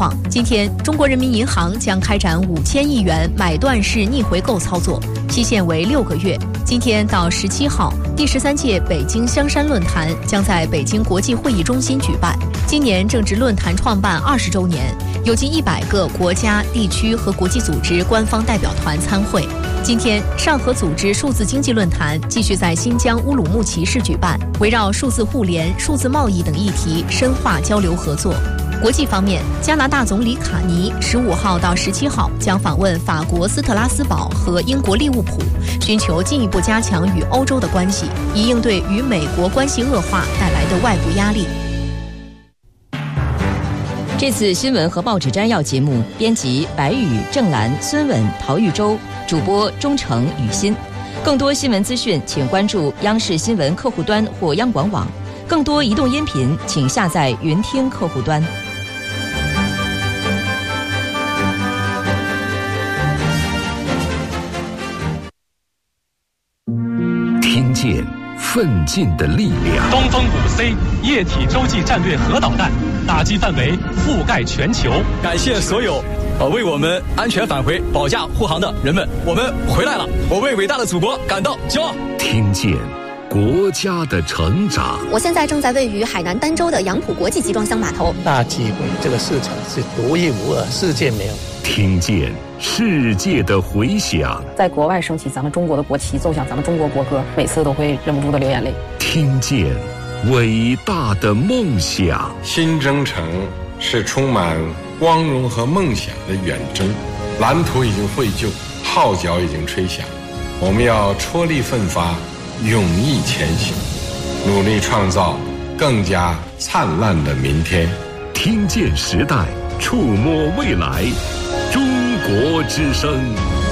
况。今天，中国人民银行将开展5000亿元买断式逆回购操作，期限为6个月。今天到17号，第13届北京香山论坛将在北京国际会议中心举办。今年正值论坛创办20周年，有近100个国家、地区和国际组织官方代表团参会。今天，上合组织数字经济论坛继续在新疆乌鲁木齐市举办，围绕数字互联、数字贸易等议题深化交流合作。国际方面，加拿大总理卡尼15号到17号将访问法国斯特拉斯堡和英国利物浦，寻求进一步加强与欧洲的关系，以应对与美国关系恶化带来的外部压力。 这次新闻和报纸摘要节目，编辑白宇、郑兰、孙稳、陶玉洲，主播钟诚、雨欣。更多新闻资讯，请关注央视新闻客户端或央广网。更多移动音频，请下载云听客户端。 听见奋进的力量。 东风5C 液体洲际战略核导弹打击范围覆盖全球。 感谢所有为我们安全返回、保驾护航的人们，我们回来了！我为伟大的祖国感到骄傲。 听见国家的成长。 我现在正在位于海南儋州的杨浦国际集装箱码头。 大机会，这个市场是独一无二，世界没有。 听见世界的回响。 在国外升起咱们中国的国旗，奏响咱们中国国歌，每次都会忍不住的流眼泪。 听见伟大的梦想。 新征程是充满光荣和梦想的远征，蓝图已经绘就，号角已经吹响，我们要踔厉奋发，勇毅前行，努力创造更加灿烂的明天。 听见时代，触摸未来，中国之声。